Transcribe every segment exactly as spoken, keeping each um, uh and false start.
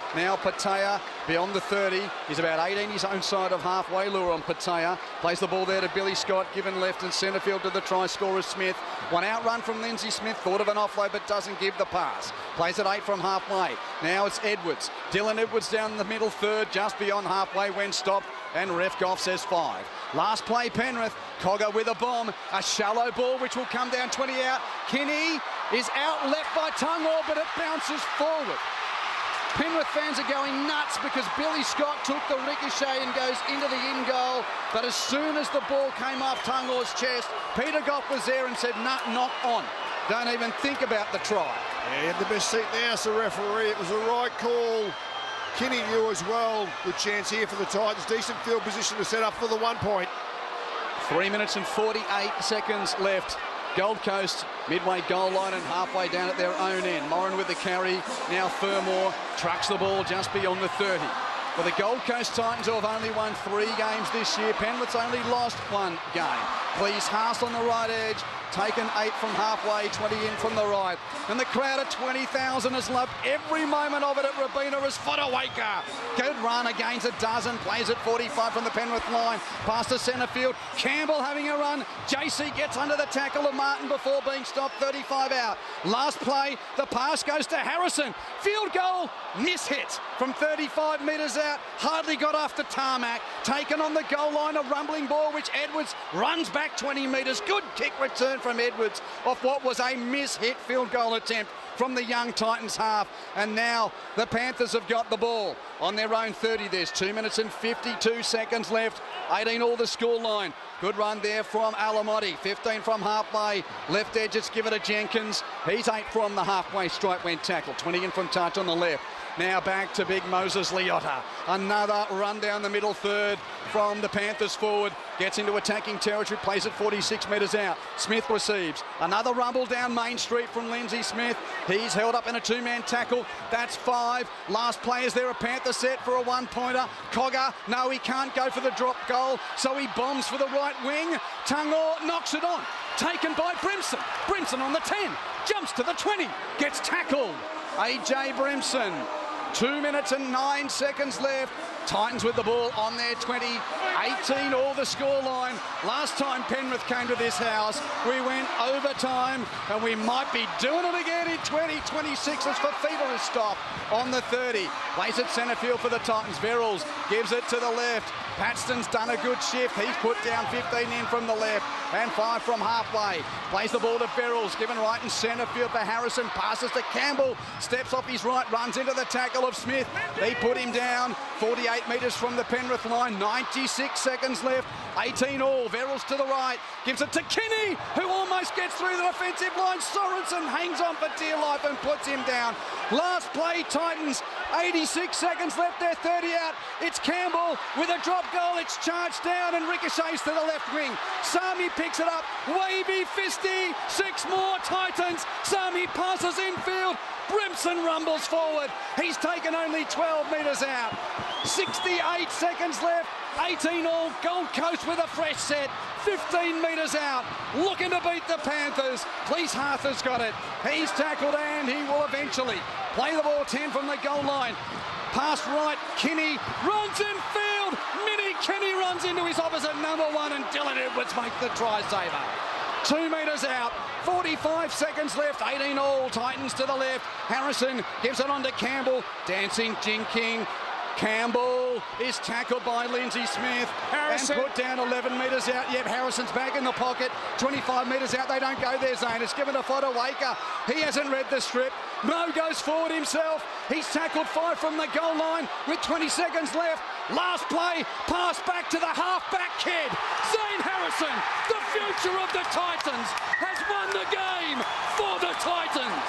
Now Patea beyond the thirty. He's about eighteen his own side of halfway. Lure on Patea. Plays the ball there to Billy Scott, given left and centre field to the try scorer Smith. One outrun from Lindsay Smith. Thought of an offload but doesn't give the pass. Plays at eight from halfway. Now it's Edwards. Dylan Edwards down the middle third, just beyond halfway when stopped. And ref Goff says five. Last play Penrith. Cogger with a bomb. A shallow ball which will come down twenty out. Kinney is out left by Tungor, but it bounces forward. Penrith fans are going nuts because Billy Scott took the ricochet and goes into the in goal. But as soon as the ball came off Tungor's chest, Peter Goff was there and said, "Nut, not on. Don't even think about the try." Yeah, he had the best seat in the house, the referee. It was the right call. Kinney knew as well. Good chance here for the Titans. Decent field position to set up for the one point. Three minutes and forty-eight seconds left. Gold Coast midway goal line and halfway down at their own end. Moran with the carry. Now Fermor trucks the ball just beyond the thirty. For the Gold Coast Titans, who have only won three games this year, Penrith's only lost one game. Please Haas on the right edge. Taken eight from halfway, twenty in from the right. And the crowd at twenty thousand has loved every moment of it at Robina as Fodawaker. Good run against a dozen. Plays at forty-five from the Penrith line. Past the centre field. Campbell having a run. J C gets under the tackle of Martin before being stopped. thirty-five out. Last play, the pass goes to Harrison. Field goal, miss hit from thirty-five metres out. Hardly got off the tarmac. Taken on the goal line, a rumbling ball which Edwards runs back twenty metres. Good kick return from Edwards off what was a miss-hit field goal attempt from the young Titans half. And now the Panthers have got the ball on their own thirty. There's two minutes and fifty-two seconds left. eighteen all the scoreline. Good run there from Alamotti. fifteen from halfway. Left edge, it's given to Jenkins. He's eight from the halfway stripe when tackled. twenty in from touch on the left. Now back to big Moses Leota. Another run down the middle third from the Panthers forward. Gets into attacking territory, plays at forty-six metres out. Smith receives. Another rumble down Main Street from Lindsay Smith. He's held up in a two-man tackle. That's five. Last play is there, a Panther set for a one-pointer. Cogger, no, he can't go for the drop goal, so he bombs for the right wing. Tungor knocks it on. Taken by Brimson. Brimson on the ten. Jumps to the twenty. Gets tackled. A J Brimson. Two minutes and nine seconds left. Titans with the ball on their twenty. eighteen all the scoreline. Last time Penrith came to this house, we went overtime, and we might be doing it again in twenty twenty-six as Fafita is stopped on the thirty. Plays at centre field for the Titans. Verrills gives it to the left. Paxton's done a good shift. He's put down fifteen in from the left and five from halfway. Plays the ball to Verrills, given right in centre field for Harrison. Passes to Campbell. Steps off his right, runs into the tackle of Smith. They put him down. forty-eight metres from the Penrith line. ninety-six seconds left. eighteen all. Verrills to the right. Gives it to Kinney, who almost gets through the defensive line. Sorensen hangs on for dear life and puts him down. Last play, Titans. eighty-six seconds left there, thirty out. It's Campbell with a drop goal. It's charged down and ricochets to the left wing. Sami picks it up. Wavy fisty. Six more Titans. Sami passes infield. Brimson rumbles forward. He's taken only twelve metres out. sixty-eight seconds left. eighteen all. Gold Coast with a fresh set. fifteen metres out. Looking to beat the Panthers. Cleese Harth has got it. He's tackled and he will eventually play the ball ten from the goal line. Pass right. Kinney runs in field. Mini Kinney runs into his opposite number one and Dylan Edwards makes the try saver. Two metres out, forty-five seconds left, eighteen all, Titans to the left. Harrison gives it on to Campbell, dancing, jinking. Campbell is tackled by Lindsay Smith Harrison. And put down eleven metres out. Yep, Harrison's back in the pocket, twenty-five metres out. They don't go there, Zane. It's given to Fodawaker. He hasn't read the strip. Mo goes forward himself. He's tackled five from the goal line with twenty seconds left. Last play, pass back to the half-back kid. Zane Harrison, the future of the Titans, has won the game for the Titans.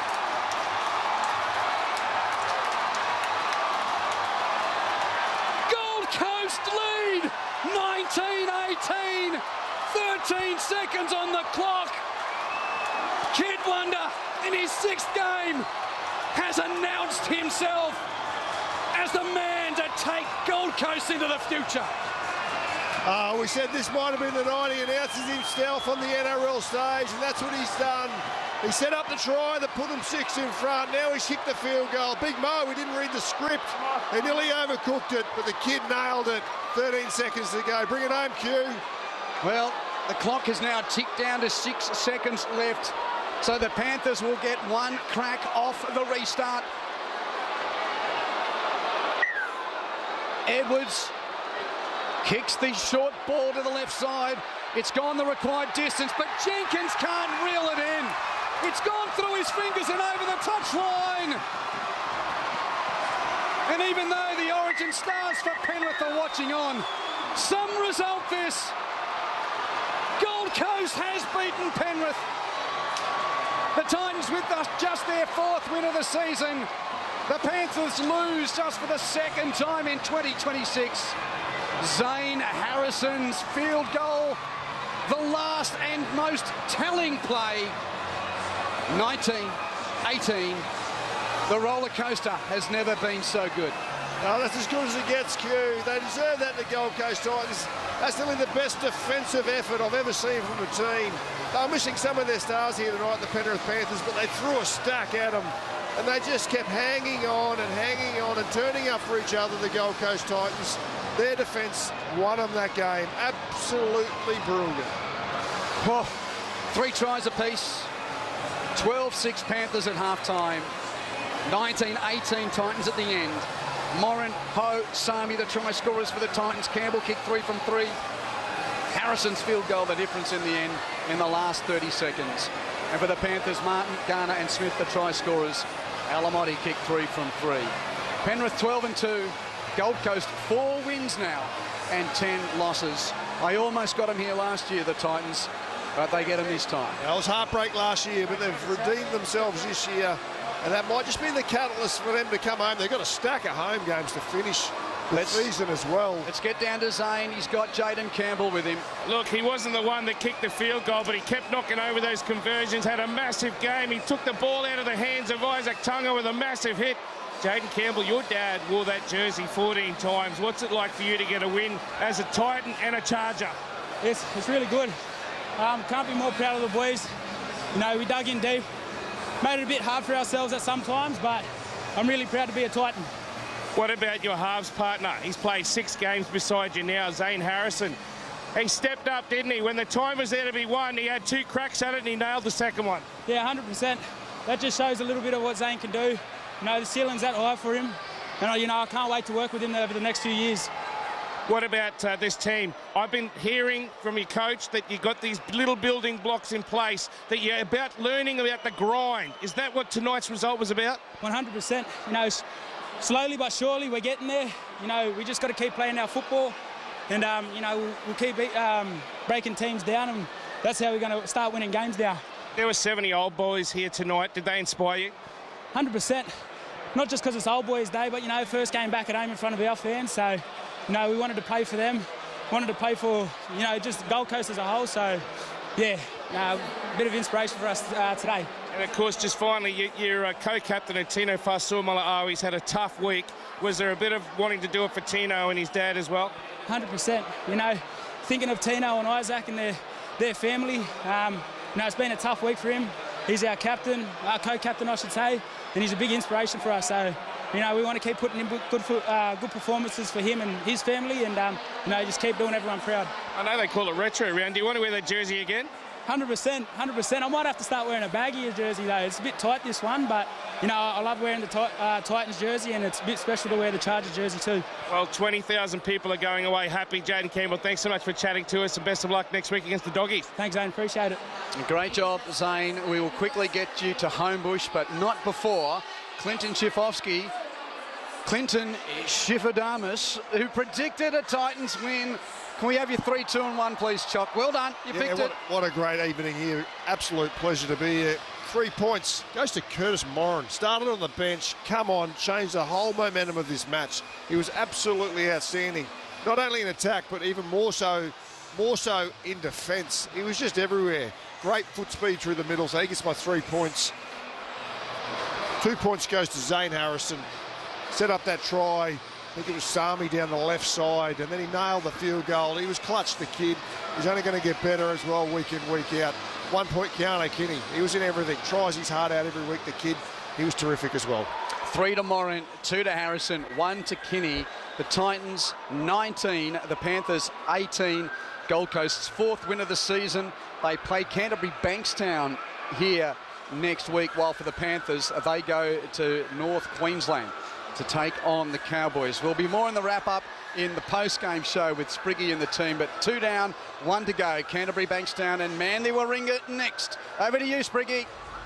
Lead nineteen eighteen, thirteen seconds on the clock. Kid Wonder in his sixth game has announced himself as the man to take Gold Coast into the future. Uh, we said this might have been the night he announces himself on the N R L stage, and that's what he's done. He set up the try that put them six in front. Now he's hit the field goal. Big Mo, he didn't read the script. He nearly overcooked it, but the kid nailed it. thirteen seconds to go. Bring it home, Q. Well, the clock has now ticked down to six seconds left. So the Panthers will get one crack off the restart. Edwards kicks the short ball to the left side. It's gone the required distance, but Jenkins can't reel it in. It's gone through his fingers and over the touchline. And even though the Origin stars for Penrith are watching on, some result this. Gold Coast has beaten Penrith. The Titans with us just their fourth win of the season. The Panthers lose just for the second time in twenty twenty-six. Zane Harrison's field goal, the last and most telling play. nineteen eighteen. The roller coaster has never been so good. Oh, that's as good as it gets, Q. They deserve that, the Gold Coast Titans. That's nearly the best defensive effort I've ever seen from a team. They were missing some of their stars here tonight, the Penrith Panthers, but they threw a stack at them. And they just kept hanging on and hanging on and turning up for each other, the Gold Coast Titans. Their defence won them that game. Absolutely brilliant. Oh, three tries apiece. twelve six Panthers at half-time. nineteen eighteen Titans at the end. Morin, Ho, Sami, the try scorers for the Titans. Campbell kicked three from three. Harrison's field goal, the difference in the end in the last thirty seconds. And for the Panthers, Martin, Garner and Smith, the try scorers. Alamotti kicked three from three. Penrith twelve and two. Gold Coast four wins now and ten losses. I almost got them here last year, the Titans, but they get them this time. It was heartbreak last year, but they've redeemed themselves this year. And that might just be the catalyst for them to come home. They've got a stack of home games to finish the let's, season as well. Let's get down to Zane. He's got Jaden Campbell with him. Look, he wasn't the one that kicked the field goal, but he kept knocking over those conversions, had a massive game. He took the ball out of the hands of Isaac Tunga with a massive hit. Jaden Campbell, your dad wore that jersey fourteen times. What's it like for you to get a win as a Titan and a Charger? It's, it's really good. Um, can't be more proud of the boys. You know, we dug in deep. Made it a bit hard for ourselves at some times, but I'm really proud to be a Titan. What about your halves partner? He's played six games beside you now, Zane Harrison. He stepped up, didn't he? When the time was there to be won, he had two cracks at it and he nailed the second one. Yeah, one hundred percent. That just shows a little bit of what Zane can do. You know, the ceiling's that high for him. And, you know, I can't wait to work with him over the next few years. What about uh, this team? I've been hearing from your coach that you've got these little building blocks in place, that you're about learning about the grind. Is that what tonight's result was about? one hundred percent. You know, slowly but surely we're getting there. You know, we just got to keep playing our football. And, um, you know, we'll, we'll keep um, breaking teams down, and that's how we're going to start winning games now. There were seventy old boys here tonight. Did they inspire you? one hundred percent. Not just because it's Old Boys Day, but, you know, first game back at home in front of our fans. So, you know, we wanted to play for them, wanted to play for, you know, just Gold Coast as a whole. So, yeah, uh, a bit of inspiration for us uh, today. And, of course, just finally, you, your uh, co-captain of Tino Fa'asuamaleaui, he's had a tough week. Was there a bit of wanting to do it for Tino and his dad as well? one hundred percent. You know, thinking of Tino and Isaac and their, their family, um, you know, it's been a tough week for him. He's our captain, our co-captain, I should say, and he's a big inspiration for us. So, you know, we want to keep putting in good uh, good performances for him and his family, and, um, you know, just keep doing everyone proud. I know they call it retro around. Do you want to wear that jersey again? one hundred percent, one hundred percent. I might have to start wearing a baggier jersey, though. It's a bit tight, this one, but, you know, I love wearing the tit uh, Titans jersey, and it's a bit special to wear the Charger jersey too. Well, twenty thousand people are going away happy. Jaden Campbell, thanks so much for chatting to us, and best of luck next week against the Doggies. Thanks, Zane. Appreciate it. Great job, Zane. We will quickly get you to Homebush, but not before Clinton Schifofsky. Clinton Schifadamus, who predicted a Titans win. Can we have your three, two, and one, please, Chock? Well done. You yeah, picked what, it. What a great evening here. Absolute pleasure to be here. Three points. Goes to Curtis Morin. Started on the bench. Come on. Changed the whole momentum of this match. He was absolutely outstanding. Not only in attack, but even more so, more so in defence. He was just everywhere. Great foot speed through the middle. So he gets my three points. Two points goes to Zane Harrison. Set up that try. I think it was Sami down the left side, and then he nailed the field goal. He was clutch, the kid. He's only going to get better as well week in, week out. one-point Keanu Kinney. He was in everything. Tries his heart out every week, the kid. He was terrific as well. Three to Moran, two to Harrison, one to Kinney. The Titans nineteen, the Panthers eighteen. Gold Coast's fourth win of the season. They play Canterbury Bankstown here next week, while for the Panthers, they go to North Queensland to take on the Cowboys. There'll be more in the wrap-up in the post-game show with Spriggy and the team, but two down, one to go. Canterbury Bankstown and Manly Warringah next. Over to you, Spriggy.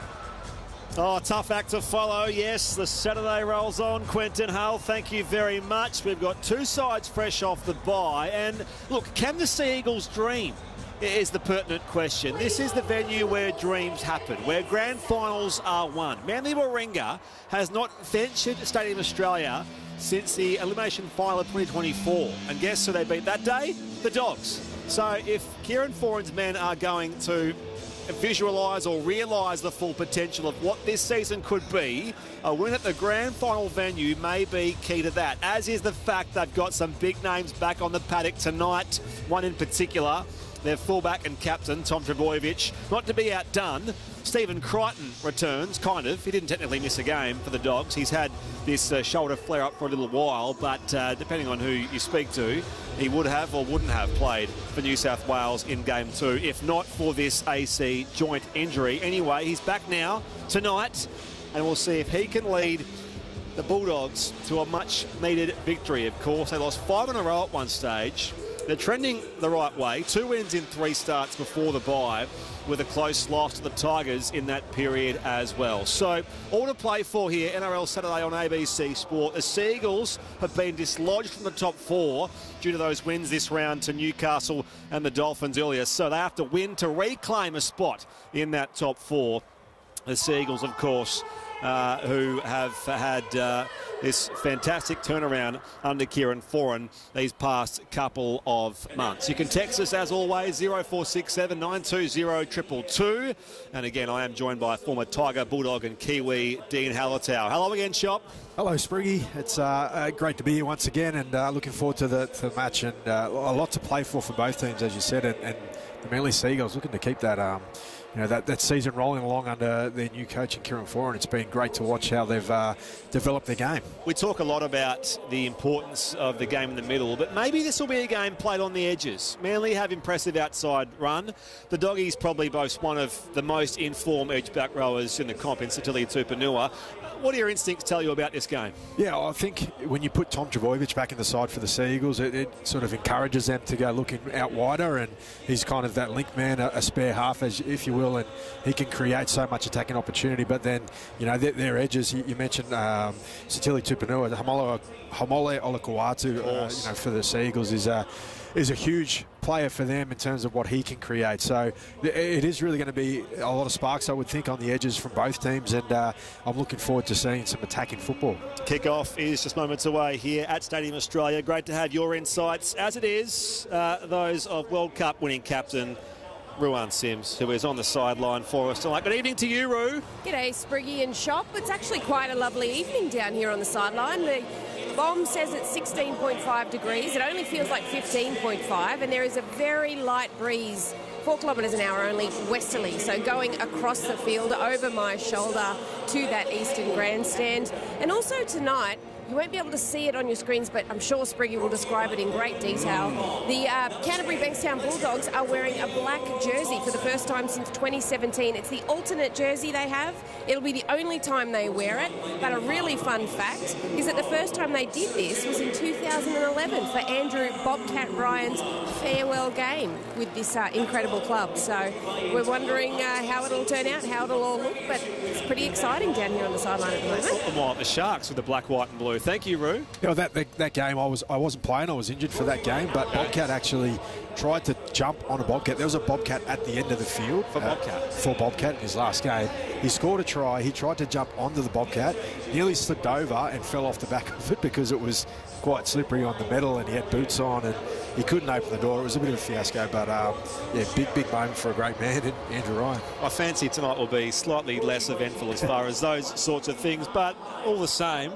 Oh, tough act to follow, yes. The Saturday rolls on. Quentin Hull, thank you very much. We've got two sides fresh off the bye. And look, can the Sea Eagles dream? Is the pertinent question. This is the venue where dreams happen, where grand finals are won. Manly Warringah has not ventured Stadium Australia since the elimination final of twenty twenty-four. And guess who they beat that day? The Dogs. So if Kieran Foran's men are going to visualise or realise the full potential of what this season could be, a win at the grand final venue may be key to that, as is the fact they've got some big names back on the paddock tonight. One in particular, their fullback and captain, Tom Trbojevic. Not to be outdone, Stephen Crichton returns, kind of. He didn't technically miss a game for the Dogs. He's had this uh, shoulder flare-up for a little while, but uh, depending on who you speak to, he would have or wouldn't have played for New South Wales in game two, if not for this A C joint injury. Anyway, he's back now tonight, and we'll see if he can lead the Bulldogs to a much-needed victory. Of course, they lost five in a row at one stage. They're trending the right way. Two wins in three starts before the bye, with a close loss to the Tigers in that period as well. So, all to play for here, N R L Saturday on A B C Sport. The Sea Eagles have been dislodged from the top four due to those wins this round to Newcastle and the Dolphins earlier. So they have to win to reclaim a spot in that top four. The Sea Eagles, of course, uh, who have had uh, this fantastic turnaround under Kieran Foran these past couple of months. You can text us, as always, oh four six seven, nine two oh, two two two. And again, I am joined by former Tiger, Bulldog and Kiwi, Dean Hallertau. Hello again, Shop. Hello, Spriggy. It's uh, uh, great to be here once again, and uh, looking forward to the, to the match, and uh, a lot to play for for both teams, as you said, and, and the Manly Sea Eagles looking to keep that um, you know, that, that season rolling along under their new coach, Kieran Foran. It's been great to watch how they've uh, developed their game. We talk a lot about the importance of the game in the middle, but maybe this will be a game played on the edges. Manly have impressive outside run. The Doggies probably boast one of the most informed edge back rowers in the comp in Sitili Tupanua. What do your instincts tell you about this game? Yeah, I think when you put Tom Trbojevic back in the side for the Sea Eagles, it, it sort of encourages them to go looking out wider, and he's kind of that link man, a, a spare half, as if you will, and he can create so much attacking opportunity. But then, you know, their, their edges, you, you mentioned um, Sitili Tupanua, Hamole, Hamole Olakuatu, uh, you know, for the Sea Eagles is a, is a huge player for them in terms of what he can create. So it is really going to be a lot of sparks, I would think, on the edges from both teams, and uh, I'm looking forward to seeing some attacking football. Kick-off is just moments away here at Stadium Australia. Great to have your insights, as it is uh, those of World Cup winning captain Ruan Sims, who is on the sideline for us tonight. Good evening to you, Roo. G'day, Spriggy and Shop. It's actually quite a lovely evening down here on the sideline. The bomb says it's sixteen point five degrees. It only feels like fifteen point five, and there is a very light breeze, four kilometres an hour only westerly, so going across the field over my shoulder to that eastern grandstand. And also tonight, you won't be able to see it on your screens, but I'm sure Spriggy will describe it in great detail. The uh, Canterbury Bankstown Bulldogs are wearing a black jersey for the first time since twenty seventeen. It's the alternate jersey they have. It'll be the only time they wear it. But a really fun fact is that the first time they did this was in two thousand eleven for Andrew Bobcat Ryan's farewell game with this uh, incredible club. So we're wondering uh, how it'll turn out, how it'll all look, but it's pretty exciting down here on the sideline at the moment. Well, the Sharks with the black, white and blue. Thank you, Roo. You know, that, that that game, I was I wasn't playing. I was injured for that game, but Bobcat actually tried to jump on a Bobcat. There was a Bobcat at the end of the field for uh, Bobcat. For Bobcat in his last game, he scored a try. He tried to jump onto the Bobcat, nearly slipped over and fell off the back of it because it was quite slippery on the metal, and he had boots on, and he couldn't open the door. It was a bit of a fiasco, but um, yeah, big big moment for a great man, Andrew Ryan. I fancy tonight will be slightly less eventful as far as those sorts of things, but all the same,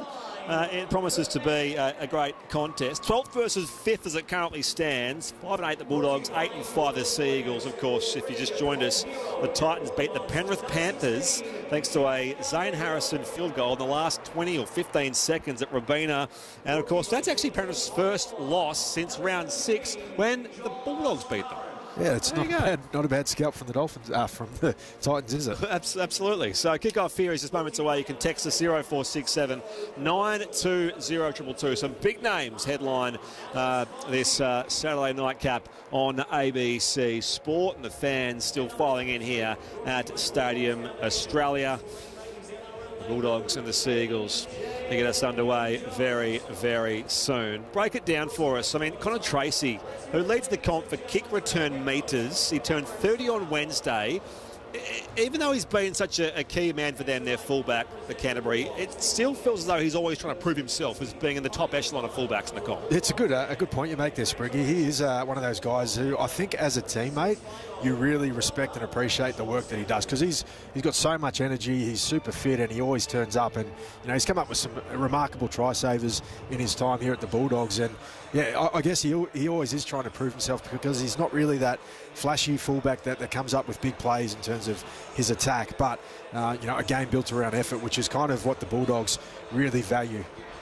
Uh, it promises to be a, a great contest. twelfth versus fifth as it currently stands. five and eight the Bulldogs, eight and five the Sea Eagles. Of course, if you just joined us, the Titans beat the Penrith Panthers thanks to a Zane Harrison field goal in the last twenty or fifteen seconds at Robina. And of course, that's actually Penrith's first loss since round six when the Bulldogs beat them. Yeah, it's There not you go. bad, not a bad scalp from the Dolphins, uh, from the Titans, is it? Abs- Absolutely. So kick-off here is just moments away. You can text us zero four six seven nine two zero two two. Some big names headline uh, this uh, Saturday nightcap on A B C Sport, and the fans still filing in here at Stadium Australia. The Bulldogs and the Sea Eagles to get us underway very, very soon. Break it down for us. I mean, Connor Tracy, who leads the comp for kick return metres, he turned thirty on Wednesday. Even though he's been such a, a key man for them, their fullback, the Canterbury, it still feels as though he's always trying to prove himself as being in the top echelon of fullbacks in the comp. It's a good uh, a good point you make there, Spriggy. He is uh, one of those guys who I think as a teammate you really respect and appreciate the work that he does, because he's he's got so much energy, he's super fit, and he always turns up. And you know, he's come up with some remarkable try savers in his time here at the Bulldogs. And yeah, I, I guess he he always is trying to prove himself, because he's not really that flashy fullback that, that comes up with big plays in terms of his attack, but uh, you know, a game built around effort, which is kind of what the Bulldogs really value.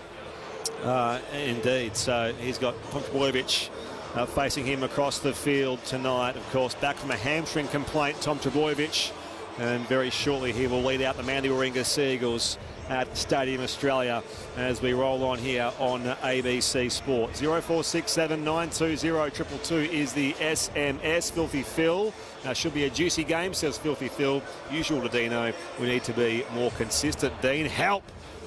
Uh, indeed. So he's got Tom Trbojevic uh, facing him across the field tonight. Of course, back from a hamstring complaint, Tom Trbojevic, and very shortly he will lead out the Manly Warringah Sea Eagles at Stadium Australia as we roll on here on A B C Sport. zero four six seven nine two zero two two two is the S M S. Filthy Phil. Uh, should be a juicy game, says Filthy Phil. Usual to Dino. We need to be more consistent. Dean, help.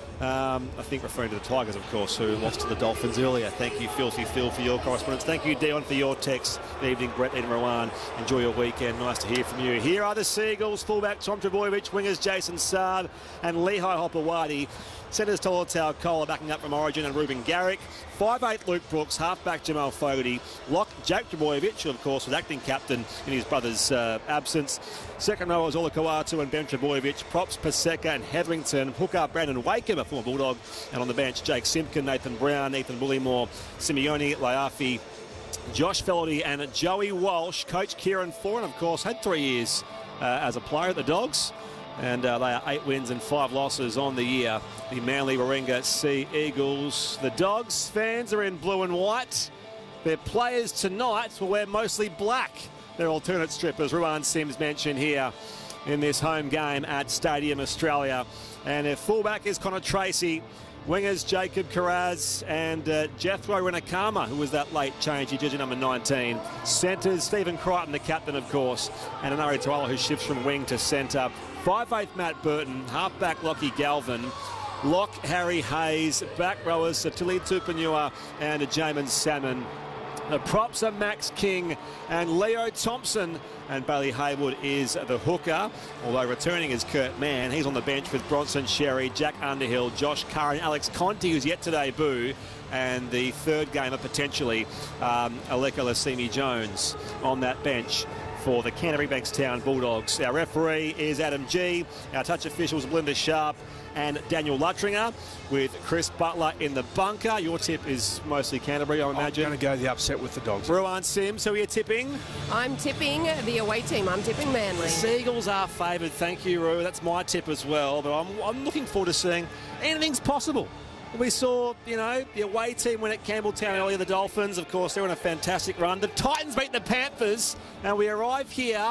Um, I think referring to the Tigers, of course, who lost to the Dolphins earlier. Thank you, Filthy Phil, for your correspondence. Thank you, Dion, for your text. Good evening, Brett and Rowan. Enjoy your weekend. Nice to hear from you. Here are the Sea Eagles. Fullback Tom Trbojevic, wingers Jason Saab and Lehigh Hopewadi. Centres Tolotau Kohler backing up from Origin and Ruben Garrick. five eight Luke Brooks, halfback Jamal Fogarty. Lock Jack Trbojevic, who of course was acting captain in his brother's uh, absence. Second row is Ola Kawatu and Ben Trbojevic. Props Paseka and Hetherington. Hooker Brandon Wakem, a former Bulldog. And on the bench, Jake Simpkin, Nathan Brown, Ethan Bullymore, Simeone, Laiafi, Josh Fellerty and Joey Walsh. Coach Kieran Foran, of course, had three years uh, as a player at the Dogs. And uh, they are eight wins and five losses on the year. The Manly Warringah Sea Eagles. The Dogs fans are in blue and white. Their players tonight will wear mostly black. Their alternate strippers, Ruan Sims mentioned here in this home game at Stadium Australia. And their fullback is Connor Tracy. Wingers Jacob Carraz and uh, Jethro Renakama, who was that late change, jersey number nineteen. Centres, Stephen Crichton, the captain, of course, and Anari Toala, who shifts from wing to centre. five eight Matt Burton, halfback Lockie Galvin, lock Harry Hayes, back rowers Satili Tupanua and Jamin Salmon. The props are Max King and Leo Thompson, and Bailey Haywood is the hooker, although returning is Kurt Mann. He's on the bench with Bronson Sherry, Jack Underhill, Josh Curran, Alex Conti, who's yet to debut, and the third gamer potentially, um, Aleka Lasimi Jones on that bench for the Canterbury Bankstown Bulldogs. Our referee is Adam G. Our touch officials Belinda Sharp and Daniel Luttringer, with Chris Butler in the bunker. Your tip is mostly Canterbury, I imagine. I'm going to go the upset with the Dogs. Ruan Sims, who are you tipping? I'm tipping the away team. I'm tipping Manly. The Seagulls are favoured. Thank you, Ru. That's my tip as well. But I'm, I'm looking forward to seeing anything's possible. We saw, you know, the away team win at Campbelltown earlier, the Dolphins. Of course, they're on a fantastic run. The Titans beat the Panthers. And we arrive here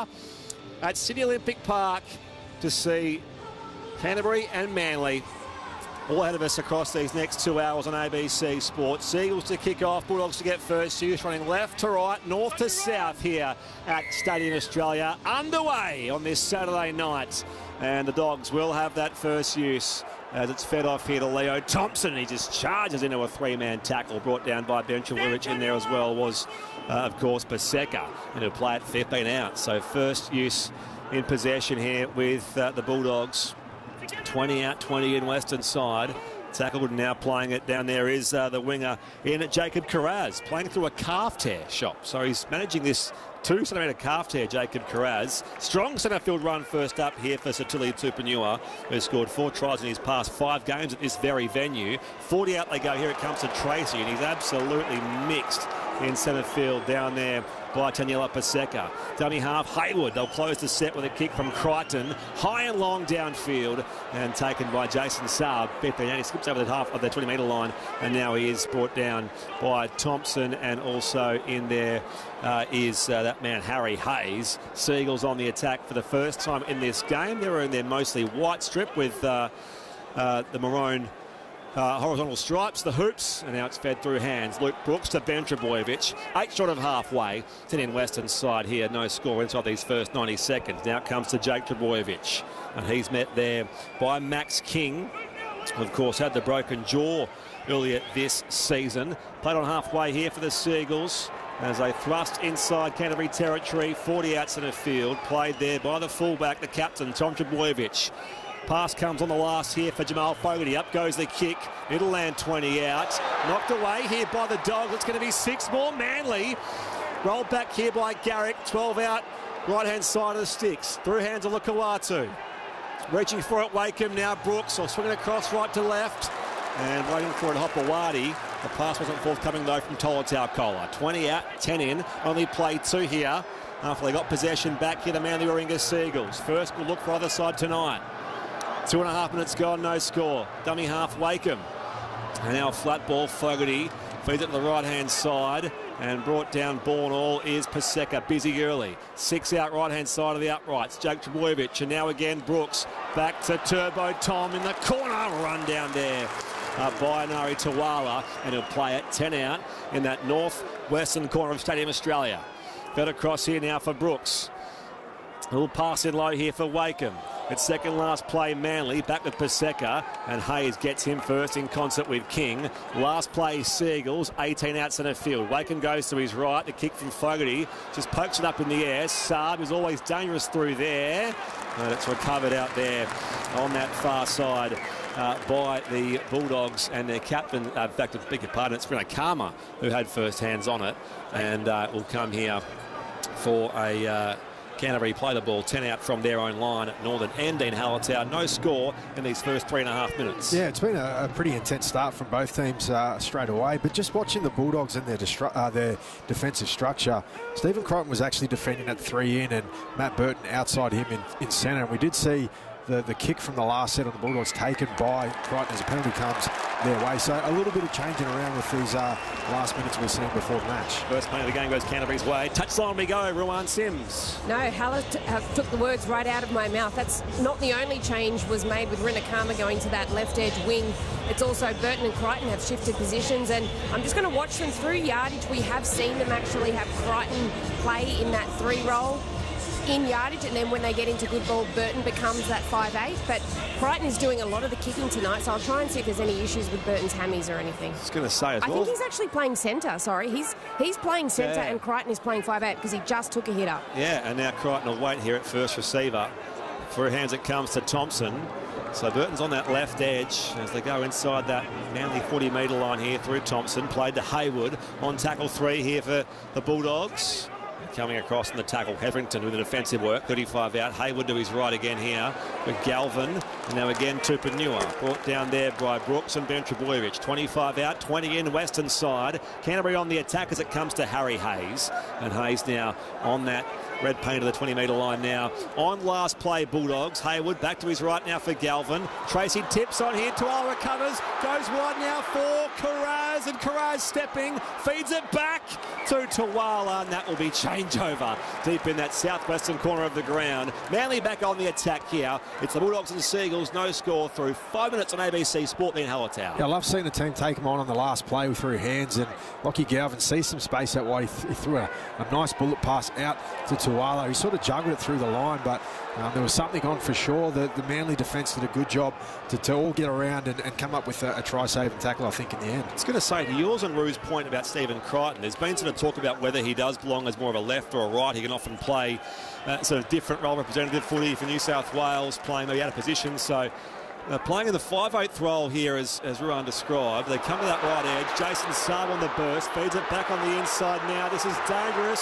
at Sydney Olympic Park to see Canterbury and Manly all ahead of us across these next two hours on A B C Sports. Seagulls to kick off, Bulldogs to get first use, running left to right, north to south here at Stadium Australia. Underway on this Saturday night. And the Dogs will have that first use as it's fed off here to Leo Thompson. He just charges into a three-man tackle brought down by Ben Trbojevic. In there as well was, uh, of course, Paseka, and he'll play at fifteen out. So first use in possession here with uh, the Bulldogs. twenty out, twenty in western side. Tackled, now playing it down there is uh, the winger in Jacob Carraz, playing through a calf tear shop. So he's managing this two centimetre calf tear, Jacob Carraz. Strong centre field run first up here for Sitili Tupouniua, who scored four tries in his past five games at this very venue. forty out they go. Here it comes to Tracy, and he's absolutely mixed in centre field down there by Taniela Paseka. Dummy half, Hayward. They'll close the set with a kick from Crichton. High and long downfield and taken by Jason Saab. He skips over the half of the twenty metre line, and now he is brought down by Thompson, and also in there uh, is uh, that man Harry Hayes. Seagulls on the attack for the first time in this game. They were in their mostly white strip with uh, uh, the maroon Uh, horizontal stripes, the hoops, and now it's fed through hands. Luke Brooks to Ben Trebojevic. Eight short of halfway. ten in Western side here. No score inside these first ninety seconds. Now it comes to Jake Trebojevic. And he's met there by Max King. Of course, had the broken jaw earlier this season. Played on halfway here for the Seagulls as they thrust inside Canterbury territory. forty out centre field. Played there by the fullback, the captain, Tom Trebojevic. Pass comes on the last here for Jamal Fogarty. Up goes the kick. It'll land twenty out. Knocked away here by the Dogs. It's going to be six more. Manly. Rolled back here by Garrick. twelve out. Right-hand side of the sticks. Through hands of Lukawatu. Reaching for it, Wakeham now. Brooks or swinging across right to left. And waiting for it, Hopewadi. The pass wasn't forthcoming though from Tolatau Kola. twenty out, ten in. Only played two here after they got possession back here to Manly Warringah Seagulls. First, we'll look for either side tonight. Two and a half minutes gone, no score. Dummy half, Wakeham. And now flat ball, Fogarty feeds it to the right-hand side and brought down ball and all is Paseka. Busy early. Six out right-hand side of the uprights. Jake Trebojevic, and now again Brooks. Back to Turbo Tom in the corner. Run down there uh, by Nari Tawala, and he'll play it ten out in that north-western corner of Stadium Australia. Fed across here now for Brooks. A little pass in low here for Wakeham. It's second last play, Manly, back with Paseka, and Hayes gets him first in concert with King. Last play, Seagulls, eighteen out centre field. Wakeham goes to his right, the kick from Fogarty, just pokes it up in the air. Saab is always dangerous through there, and it's recovered out there on that far side uh, by the Bulldogs and their captain. Uh, in fact, I beg your pardon, it's Reno Karma who had first hands on it, and uh, will come here for a... Uh, Canterbury play the ball ten out from their own line at Northern and Dean Hallertau. No score in these first three and a half minutes. Yeah, it's been a, a pretty intense start from both teams uh, straight away. But just watching the Bulldogs and their, uh, their defensive structure, Stephen Crichton was actually defending at three in and Matt Burton outside him in, in centre. And we did see the, the kick from the last set on the Bulldogs taken by Crichton as a penalty comes their way. So a little bit of changing around with these uh, last minutes we've seen before the match. First play of the game goes Canterbury's way. Touchline we go, Ruan Sims. No, Haller t- uh, took the words right out of my mouth. That's not the only change was made with Rinakama going to that left edge wing. It's also Burton and Crichton have shifted positions, and I'm just going to watch them through yardage. We have seen them actually have Crichton play in that three role in yardage, and then when they get into good ball, Burton becomes that five eight. But Crichton is doing a lot of the kicking tonight, so I'll try and see if there's any issues with Burton's hammies or anything. I was going to say as I well. think he's actually playing centre, sorry. He's he's playing centre, yeah. And Crichton is playing five eight because he just took a hitter. Yeah, and now Crichton will wait here at first receiver. For hands it comes to Thompson. So Burton's on that left edge as they go inside that Manly forty metre line here through Thompson. Played to Hayward on tackle three here for the Bulldogs. Coming across in the tackle, Hetherington with the defensive work, thirty-five out. Hayward to his right again here with Galvin. And now again Tupouniua, brought down there by Brooks and Ben Trebojevic. twenty-five out, twenty in Western side. Canterbury on the attack as it comes to Harry Hayes. And Hayes now on that red paint of the twenty metre line now. On last play, Bulldogs. Hayward back to his right now for Galvin. Tracy tips on here. Tuala recovers. Goes wide now for Carraz. And Carraz stepping. Feeds it back to Tuala. And that will be changeover deep in that southwestern corner of the ground. Manly back on the attack here. It's the Bulldogs and the Seagulls. No score through five minutes on A B C Sport being Hallertau. Yeah, I love seeing the team take him on on the last play through hands. And Lockie Galvin sees some space that way. He, th he threw a, a nice bullet pass out to Tuala. He sort of juggled it through the line, but um, there was something on for sure. The, the Manly defence did a good job to, to all get around and, and come up with a, a try-saving tackle, I think, in the end. I was going to say, to yours and Rue's point about Stephen Crichton, there's been sort of talk about whether he does belong as more of a left or a right. He can often play uh, sort of different role, representative footy for New South Wales, playing maybe out of position. So uh, playing in the five eighth role here, as, as Ruan described. They come to that right edge. Jason Saab on the burst, feeds it back on the inside now. This is dangerous.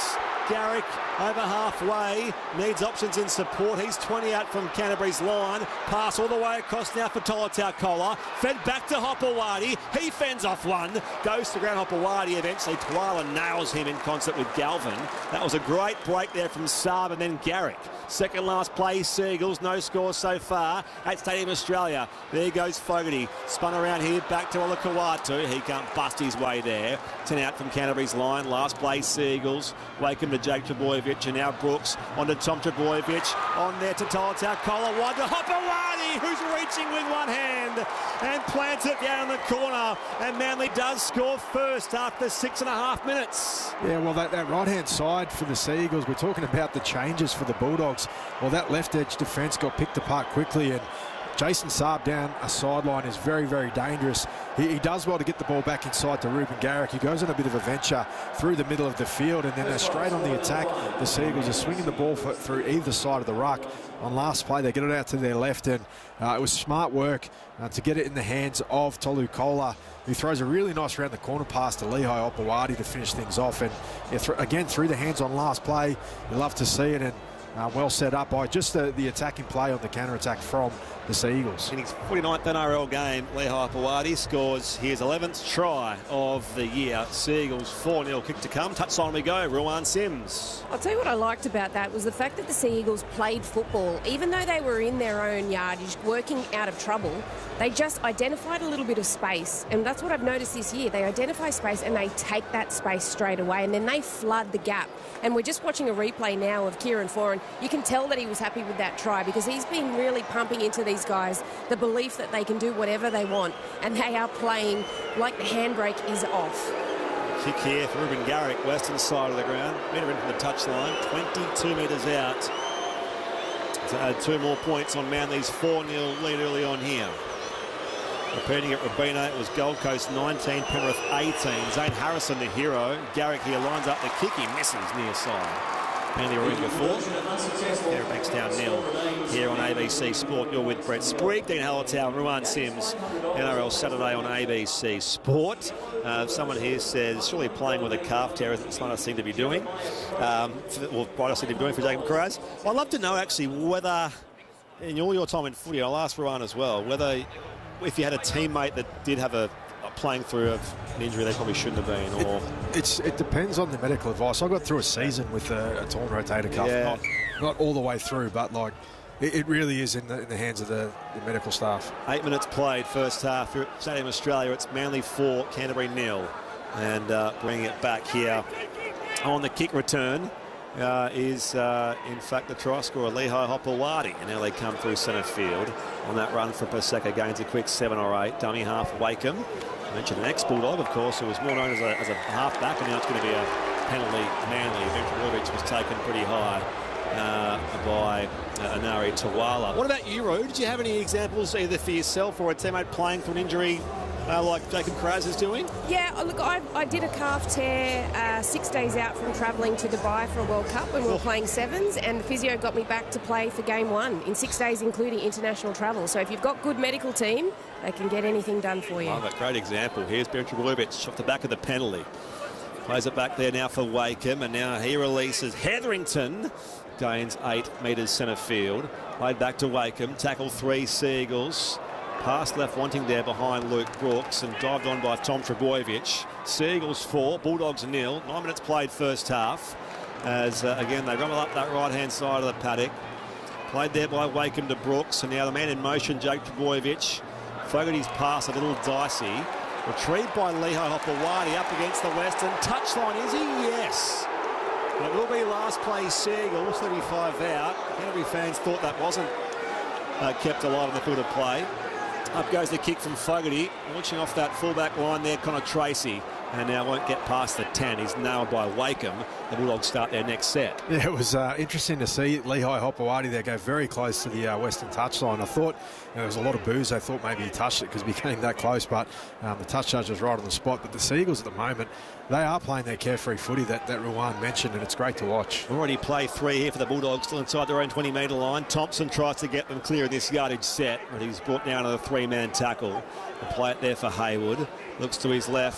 Garrick over halfway, needs options in support. He's twenty out from Canterbury's line. Pass all the way across now for Tolutau-Kola. Fed back to Hopewadi. He fends off one. Goes to ground Hopewadi. Eventually Twala nails him in concert with Galvin. That was a great break there from Saab and then Garrick. Second last play, Seagulls. No score so far at Stadium Australia. There goes Fogarty. Spun around here, back to Olakau'atu. He can't bust his way there. ten out from Canterbury's line. Last play, Seagulls. Wakeham to Jake Trbojevic, and now Brooks on to Tom Trbojevic. On there to Tolutau-Kola. One to Hopewadi, who's reaching with one hand and plants it down in the corner. And Manly does score first after six and a half minutes. Yeah, well, that, that right-hand side for the Seagulls, we're talking about the changes for the Bulldogs. Well, that left edge defence got picked apart quickly, and Jason Saab down a sideline is very, very dangerous. He, he does well to get the ball back inside to Ruben Garrick. He goes on a bit of a venture through the middle of the field, and then they're straight on the attack. The Seagulls are swinging the ball for, through either side of the ruck. On last play, they get it out to their left, and uh, it was smart work uh, to get it in the hands of Tolu-Kola, who throws a really nice round the corner pass to Lehigh Hopewadi to finish things off. And yeah, th again, through the hands on last play, you love to see it, and Uh, well set up by just the, the attacking play on the counter-attack from the Seagulls. In his forty-ninth N R L game, Lehigh Hopewadi scores his eleventh try of the year. Seagulls four nil, kick to come. Touchline we go, Ruan Sims. I'll tell you what I liked about that was the fact that the Sea Eagles played football. Even though they were in their own yardage, working out of trouble, they just identified a little bit of space. And that's what I've noticed this year. They identify space and they take that space straight away, and then they flood the gap. And we're just watching a replay now of Kieran Foran. You can tell that he was happy with that try because he's been really pumping into these guys the belief that they can do whatever they want, and they are playing like the handbrake is off. Kick here for Ruben Garrick, western side of the ground. Metre in from the touchline, twenty-two metres out. To add two more points on Manly's four nil lead early on here. Repeating it, Robina, it was Gold Coast nineteen, Penrith eighteen. Zane Harrison, the hero. Garrick here lines up the kick. He misses near side. Manly were in before. Fairbanks down nil here on A B C Sport. You're with Brett Sprigg, Dean Hallertau, Ruan Sims. N R L Saturday on A B C Sport. Uh, someone here says, surely playing with a calf tear isn't the seem to be doing. Um, for, well, what seem to be doing for Jacob Kiraz. I'd love to know, actually, whether, in all your time in footy, I'll ask Ruan as well, whether if you had a teammate that did have a, a playing through of an injury they probably shouldn't have been, or it, it's, it depends on the medical advice. I got through a season with a, a torn rotator cuff, yeah. not, not all the way through, but like it, it really is in the, in the hands of the, the medical staff. Eight minutes played, first half. Here at Stadium Australia, it's Manly four, Canterbury nil, and uh, bringing it back here on the kick return. Uh, is uh, in fact the try scorer Lehigh Hopewadi, and now they come through centre field on that run for Paseka. Gains a quick seven or eight. Dummy half Wakeham. I mentioned an ex-Bulldog, of course, who was more known as a, as a half-back, and now it's going to be a penalty. Manly. Ventravojevic was taken pretty high uh, by uh, Anari Tawala. What about you, Ro? Did you have any examples either for yourself or a teammate playing through an injury Uh, like Jacob Kiraz is doing? Yeah, look, I, I did a calf tear uh, six days out from travelling to Dubai for a World Cup when we were playing sevens, and the physio got me back to play for game one in six days, including international travel. So if you've got good medical team, they can get anything done for you. Oh, a great example. Here's Ventravojevic off the back of the penalty. Plays it back there now for Wakeham, and now he releases Hetherington. Gains eight metres centre field. Played back to Wakeham. Tackle three Seagulls. Pass left wanting there behind Luke Brooks and dived on by Tom Trbojevic. Seagulls four, Bulldogs nil. Nine minutes played first half. As uh, again they rumble up that right hand side of the paddock. Played there by Wakeham to Brooks, and now the man in motion, Jake Trbojevic. Fogarty's pass a little dicey. Retrieved by Lehigh Hopewadi up against the western touchline. Is he? Yes. It will be last play Seagulls, thirty-five out. Canterbury fans thought that wasn't uh, kept alive in the field of play. Up goes the kick from Fogarty, launching off that fullback line there, Connor Tracy, and now won't get past the ten. He's nailed by Wakeham. The Bulldogs start their next set. Yeah, it was uh, interesting to see Lehigh Hopewadi there go very close to the uh, western touchline. I thought you know, there was a lot of boos. They thought maybe he touched it because he became that close, but um, the touch judge was right on the spot. But the Seagulls at the moment, they are playing their carefree footy that, that Ruan mentioned, and it's great to watch. Already play three here for the Bulldogs, still inside their own twenty metre line. Thompson tries to get them clear in this yardage set, but he's brought down to the three-man tackle. And play it there for Hayward. Looks to his left.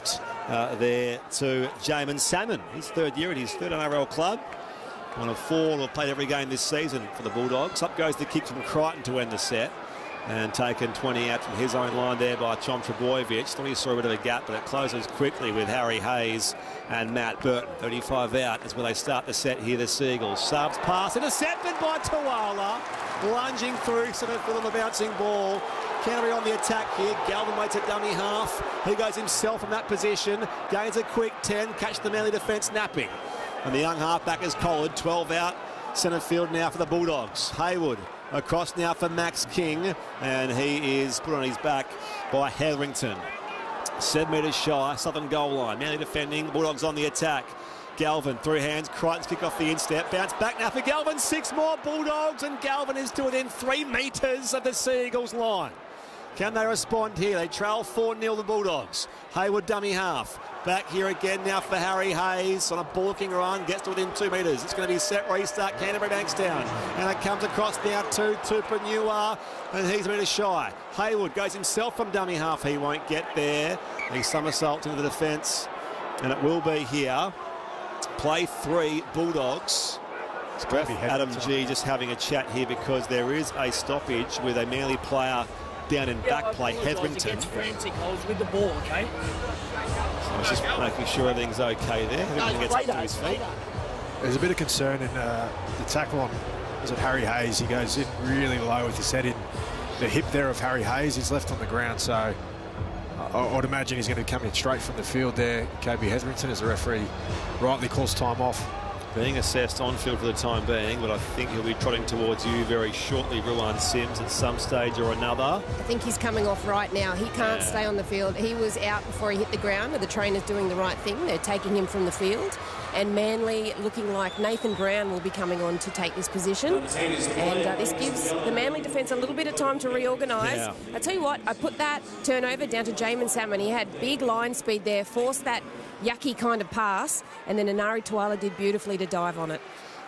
uh, there to Jamin Salmon. His third year at his third N R L club. One of four who have played every game this season for the Bulldogs. Up goes the kick from Crichton to end the set. And taken twenty out from his own line there by Tom Trbojevic. Thought he saw a bit of a gap, but it closes quickly with Harry Hayes and Matt Burton. thirty-five out is where they start the set here, the Seagulls. Subs pass, intercepted by Tuala. Lunging through, sort of on the bouncing ball. Canterbury on the attack here. Galvin waits at dummy half. He goes himself from that position. Gains a quick ten. Catch the Manly defence napping. And the young halfback is collared. twelve out. Centre field now for the Bulldogs. Hayward. Across now for Max King, and he is put on his back by Hetherington. Seven metres shy, southern goal line. Manly defending, Bulldogs on the attack. Galvin through hands, Crichton's kick off the instep. Bounce back now for Galvin, six more Bulldogs, and Galvin is to within three metres of the Seagulls line. Can they respond here? They trail four nil the Bulldogs. Hayward dummy half. Back here again now for Harry Hayes on a bullocking run. Gets to within two metres. It's going to be set restart. Canterbury Bankstown. And it comes across now to Tupanua. And he's a metre shy. Hayward goes himself from dummy half. He won't get there. He somersaults into the defence. And it will be here. Play three Bulldogs. Adam G just having a chat here because there is a stoppage with a Manly player down in back play, Hetherington. Frantic, I was with the ball, okay? So I was just making sure everything's okay there. Hetherington gets up to his feet. There's a bit of concern in uh, the tackle on, is it Harry Hayes? He goes in really low with his head in the hip there of Harry Hayes. He's left on the ground, so I, I would imagine he's going to come in straight from the field there. K B Hetherington, as the referee rightly calls time off. Being assessed on field for the time being, but I think he'll be trotting towards you very shortly, Ruan Sims, at some stage or another. I think he's coming off right now. He can't yeah. stay on the field. He was out before he hit the ground, and the trainer's doing the right thing. They're taking him from the field. And Manly looking like Nathan Brown will be coming on to take this position. And uh, this gives the Manly defence a little bit of time to reorganise. Yeah. I tell you what, I put that turnover down to Jamin Salmon. He had big line speed there, forced that yucky kind of pass, and then Anari Tuala did beautifully to dive on it.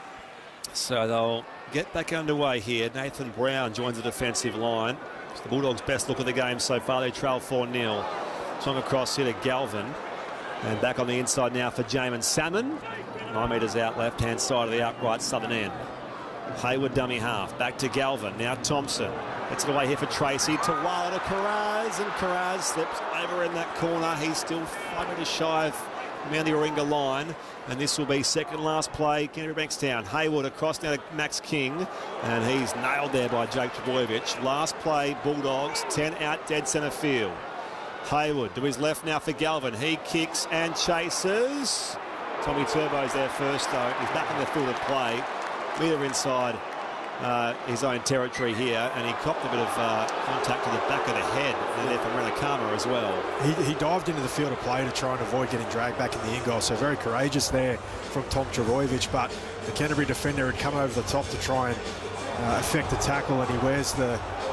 So they'll get back underway here. Nathan Brown joins the defensive line. It's the Bulldogs' best look of the game so far. They trail four nil. Swung across here to Galvin. And back on the inside now for Jamin Salmon. Nine metres out, left-hand side of the upright southern end. Hayward dummy half. Back to Galvin. Now Thompson. Gets it away here for Tracy. Tuala to Karaz. And Karaz slips over in that corner. He's still five metres shy of Manly Warringah line. And this will be second last play. Canterbury Bankstown. Hayward across now to Max King. And he's nailed there by Jake Trbojevic. Last play, Bulldogs. ten out, dead centre field. Hayward to his left now for Galvin. He kicks and chases. Tommy Turbo's there first, though. He's back in the field of play. Metre inside uh, his own territory here, and he copped a bit of uh, contact to the back of the head and there from Renakama as well. He, he dived into the field of play to try and avoid getting dragged back in the in goal, so very courageous there from Tom Trbojevic, but the Canterbury defender had come over the top to try and uh, affect the tackle, and he wears the,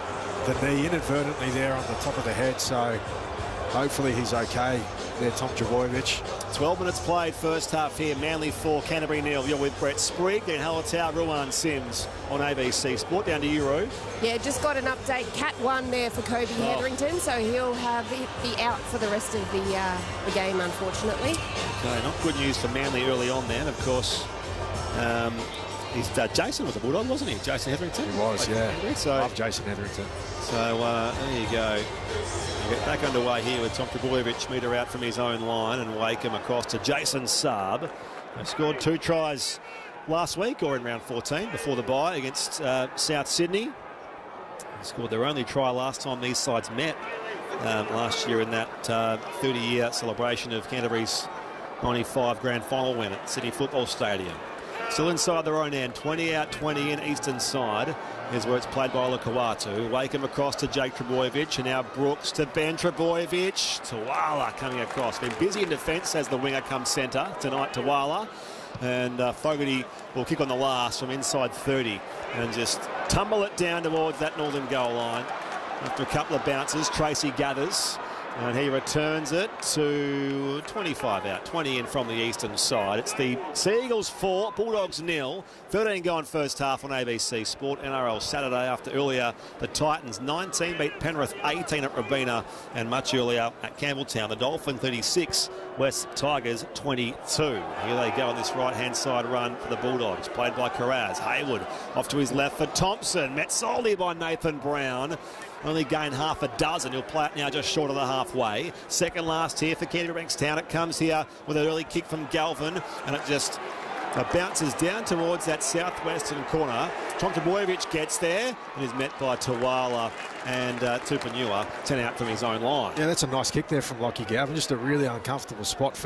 the knee inadvertently there on the top of the head, so hopefully he's okay there, Tom Trbojevic. twelve minutes played, first half here. Manly four, Canterbury nil. You're with Brett Sprigg and Hallertau, Ruan Sims on A B C Sport. Down to you, Ru. Yeah, just got an update. Cat one there for Kobe oh. Hetherington, so he'll have be out for the rest of the, uh, the game, unfortunately. Okay, not good news for Manly early on then, of course. Um, he's, uh, Jason was a Bulldog, wasn't he? Jason Hetherington? He was, like, yeah. So, love Jason Hetherington. So uh, there you go. We'll get back underway here with Tom Trbojevic, metre out from his own line, and Wakeham across to Jason Saab. They scored two tries last week, or in round fourteen, before the bye against uh, South Sydney. They scored their only try last time these sides met um, last year in that uh, thirty-year celebration of Canterbury's ninety-five grand final win at Sydney Football Stadium. Still inside their own end, twenty out, twenty in, eastern side is where it's played by Lukawatu. Wakeham across to Jake Trbojevic, and now Brooks to Ben Trbojevic. Tuala coming across. Been busy in defence as the winger comes centre tonight, Tuala. And uh, Fogarty will kick on the last from inside thirty and just tumble it down towards that northern goal line. After a couple of bounces, Tracy gathers. And he returns it to twenty-five out, twenty in from the eastern side. It's the Seagulls four, Bulldogs nil. thirteen going first half on A B C Sport. N R L Saturday after earlier the Titans nineteen beat Penrith eighteen at Robina, and much earlier at Campbelltown. The Dolphin thirty-six West Tigers twenty-two. Here they go on this right-hand side run for the Bulldogs, played by Carraz. Hayward off to his left for Thompson. Met solely by Nathan Brown. Only gained half a dozen. He'll play it now just short of the halfway. Second last here for Canterbury Bankstown. It comes here with an early kick from Galvin, and it just uh, bounces down towards that southwestern corner. Tom Trbojevic gets there and is met by Tawala and uh, Tupanua, ten out from his own line. Yeah, that's a nice kick there from Lockie Galvin. Just a really uncomfortable spot for